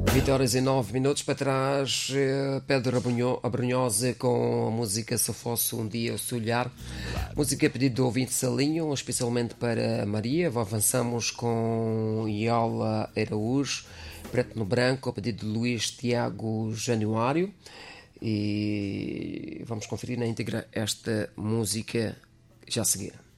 20 horas e 9 minutos para trás, Pedro Abrunhosa com a música Se Fosse Um Dia o Seu Olhar. Música pedido do ouvinte Salinho, especialmente para Maria. Avançamos com Iola Araújo, Preto no Branco, a pedido de Luís Tiago Januário. E vamos conferir na íntegra esta música já a seguir.